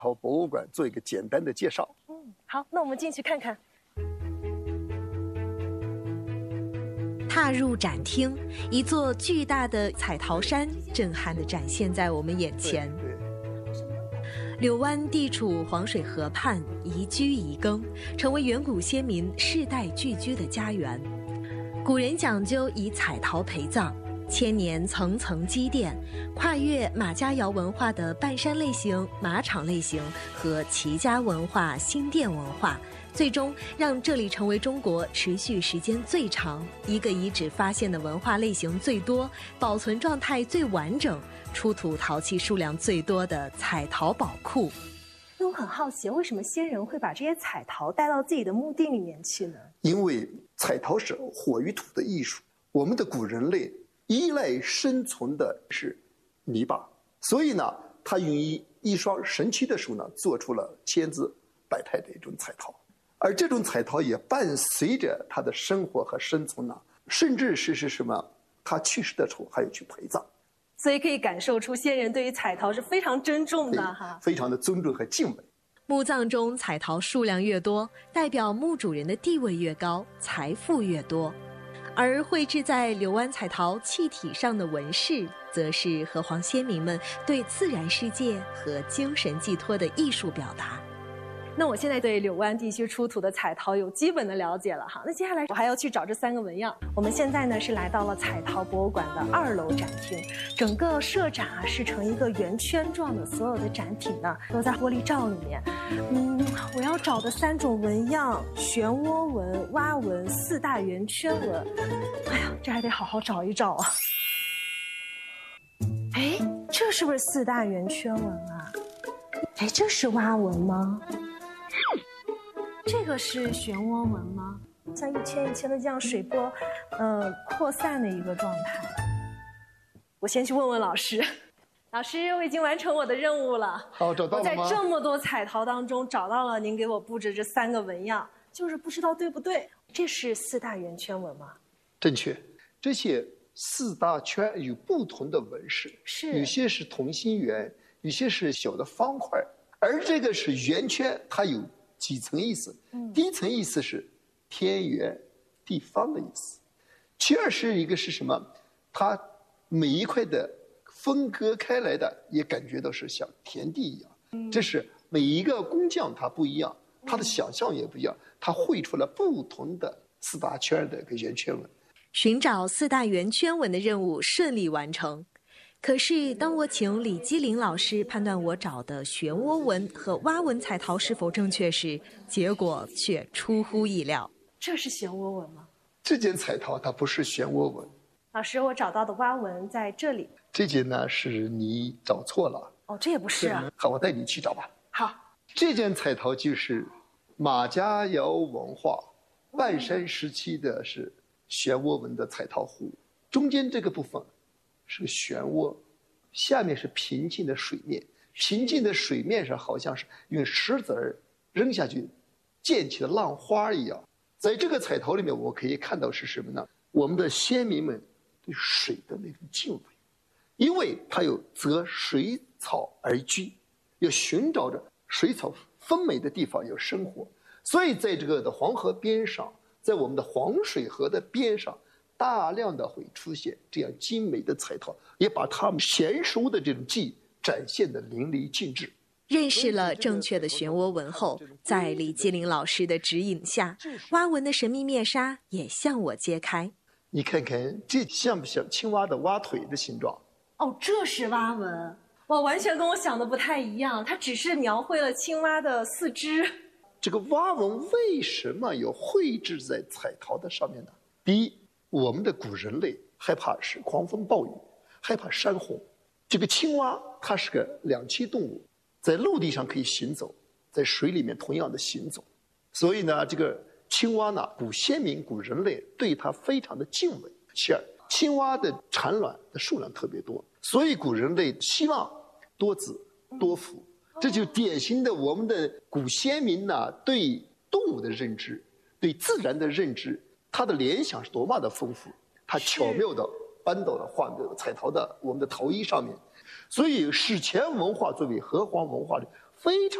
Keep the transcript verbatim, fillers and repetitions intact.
陶博物馆做一个简单的介绍。 嗯，好，那我们进去看看。 踏入展厅，一座巨大的彩陶山震撼地展现在我们眼前。 对对， 柳湾地处黄水河畔，宜居宜耕，成为远古先民世代聚居的家园。古人讲究以彩陶陪葬，千年层层积淀，跨越马家窑文化的半山类型、马场类型和齐家文化、新店文化，最终让这里成为中国持续时间最长、一个遗址发现的文化类型最多、保存状态最完整、出土陶器数量最多的彩陶宝库。 那我很好奇，为什么先人会把这些彩陶带到自己的墓地里面去呢？ 因为彩陶是火与土的艺术，我们的古人类依赖生存的是泥巴，所以呢，他用一一双神奇的手呢，做出了千姿百态的一种彩陶，而这种彩陶也伴随着他的生活和生存呢，甚至是是什么，他去世的时候还要去陪葬， 所以可以感受出先人对于彩陶是非常珍重的哈， 非常的尊重和敬畏。 墓葬中彩陶数量越多，代表墓主人的地位越高，财富越多。而绘制在柳湾彩陶器体上的纹饰，则是河皇先民们对自然世界和精神寄托的艺术表达。 那我现在对柳湾地区出土的彩陶有基本的了解了哈。那接下来我还要去找这三个纹样。我们现在呢是来到了彩陶博物馆的二楼展厅，整个设展啊是成一个圆圈状的，所有的展品呢都在玻璃罩里面。嗯，我要找的三种纹样：漩涡纹、蛙纹、四大圆圈纹。哎呀，这还得好好找一找啊。哎，这是不是四大圆圈纹啊？哎，这是蛙纹吗？这个是漩涡纹吗？像一圈一圈的这样水波，呃，扩散的一个状态。我先去问问老师。老师，我已经完成我的任务了。 好，找到了吗？ 我在这么多彩陶当中找到了您给我布置这三个纹样，就是不知道对不对。这是四大圆圈纹吗？ 正确。这些四大圈有不同的纹饰， 是有些是同心圆，有些是小的方块，而这个是圆圈，它有几层意思。嗯、第一层意思是天圆地方的意思，其二是一个是什么？它每一块的分割开来的，也感觉到是像田地一样。嗯、这是每一个工匠他不一样，他的想象也不一样，他绘出了不同的四大圈的一个圆圈纹。 寻找四大圆圈纹的任务顺利完成。可是当我请李基林老师判断我找的漩涡纹和蛙纹彩陶是否正确时，结果却出乎意料。 这是漩涡纹吗？ 这件彩陶它不是漩涡纹。 老师，我找到的蛙纹在这里。 这件呢是你找错了。 哦，这也不是啊。 好，我带你去找吧。 好， 这件彩陶就是马家窑文化半山时期的是漩涡纹的彩陶壶，中间这个部分是漩涡，下面是平静的水面，平静的水面上好像是用石子儿扔下去溅起的浪花一样。在这个彩陶里面，我可以看到是什么呢？我们的先民们对水的那种敬畏，因为它有择水草而居，要寻找着水草丰美的地方要生活，所以在这个的黄河边上，在我们的黄水河的边上，大量的会出现这样精美的彩陶，也把他们娴熟的这种技艺展现得淋漓尽致。 认识了正确的漩涡纹后，在李基林老师的指引下，蛙纹的神秘面纱也向我揭开。 你看看这像不像青蛙的蛙腿的形状？ 哦，这是蛙纹，哇，完全跟我想的不太一样，它只是描绘了青蛙的四肢。 这个蛙纹为什么要绘制在彩陶的上面呢？第一，我们的古人类害怕是狂风暴雨，害怕山洪。这个青蛙它是个两栖动物，在陆地上可以行走，在水里面同样的行走。所以呢，这个青蛙呢，古先民、古人类对它非常的敬畏。其二，青蛙的产卵的数量特别多，所以古人类希望多子多福。这就典型的我们的古先民呢，对动物的认知，对自然的认知，他的联想是多么的丰富，他巧妙的搬到了画的彩陶的我们的陶艺上面。所以史前文化作为河皇文化的非常。